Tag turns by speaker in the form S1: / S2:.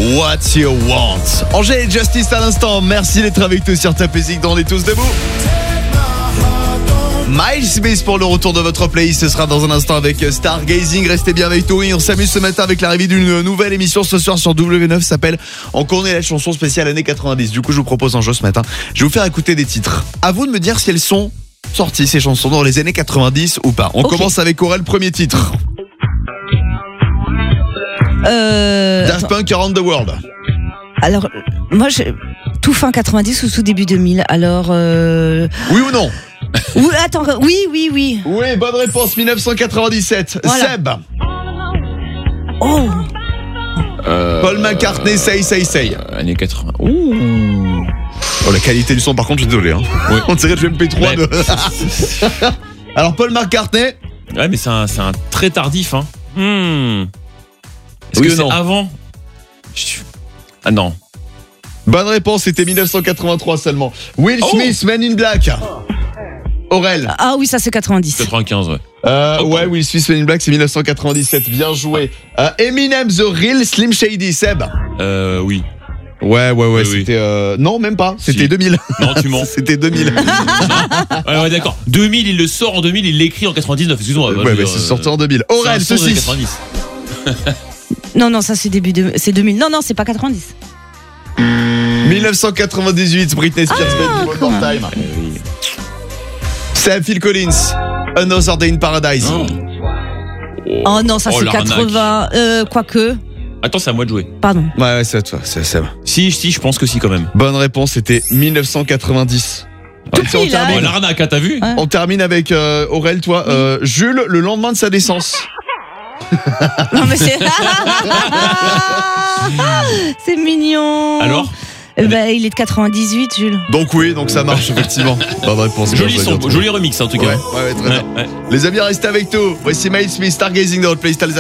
S1: What You Want. Angèle et Justice à l'instant. Merci d'être avec nous sur Top Music dans On est tous debout. Miles Smith pour le retour de votre playlist. Ce sera dans un instant avec Stargazing. Restez bien avec nous. Et on s'amuse ce matin avec l'arrivée d'une nouvelle émission ce soir sur W9. Ça s'appelle On connaît la chanson spéciale années 90. Du coup, je vous propose un jeu ce matin. Je vais vous faire écouter des titres. À vous de me dire si elles sont sorties, ces chansons, dans les années 90 ou pas. On commence avec Aurel, premier titre. Daft Punk, Around the World.
S2: Alors, moi, tout fin 90 ou tout début 2000. Alors.
S1: Oui ou non?
S2: Oui, attends, oui.
S1: Oui, bonne réponse, 1997.
S2: Voilà.
S1: Seb.
S2: Oh.
S1: Paul McCartney, Say.
S3: Années 80.
S1: Oh, la qualité du son, par contre, je suis désolé. Hein.
S3: Oui.
S1: On dirait du MP3 de... Alors, Paul McCartney.
S3: Ouais, mais c'est un très tardif, hein. Est-ce
S1: Oui
S3: que
S1: ou
S3: c'est
S1: non?
S3: avant? Ah non.
S1: Bonne réponse, c'était 1983 seulement. Will Smith, Man in Black. Aurel.
S2: Ah oui, ça c'est 90.
S3: 95, ouais.
S1: Ouais, Will Smith, Man in Black, c'est 1997. Bien joué. Eminem, The Real, Slim Shady. Seb.
S3: Oui.
S1: Ouais,
S3: Oui.
S1: c'était... Non, même pas. C'était
S3: Si.
S1: 2000.
S3: Non, tu mens.
S1: C'était 2000.
S3: Ouais, d'accord. 2000, il le sort en 2000, il l'écrit en 99. Excuse-moi.
S1: Ouais, mais c'est sorti en 2000. Aurel,
S3: c'est un son des
S1: ceci.
S3: 90.
S2: Non, ça c'est c'est 2000. Non, c'est pas 90.
S1: 1998, Britney Spears, Baby One More Time.
S3: Oui.
S1: Seb, Phil Collins, Another Day in Paradise.
S2: Oh non, ça c'est
S3: l'arnaque.
S2: 80. Quoique.
S3: Attends, c'est à moi de jouer.
S2: Pardon.
S1: Ouais, c'est à toi, c'est Seb.
S3: Si, je pense que si, quand même.
S1: Bonne réponse, c'était 1990.
S2: Depuis,
S1: on
S2: là.
S1: termine.
S3: L'arnaque, hein, t'as vu?
S2: Ouais.
S1: On termine avec Aurel, toi. Jules, le lendemain de sa naissance.
S2: Non mais c'est. C'est mignon.
S3: Alors?
S2: Il est de 98, Jules.
S1: Donc oui, donc ça marche effectivement. Bonne réponse.
S3: Joli
S1: bien,
S3: son,
S1: bien,
S3: joli remix en tout cas.
S1: Ouais, très bien.
S3: Ouais.
S1: Les amis, restez avec nous. Voici Miles Smith, Stargazing dans votre playlist.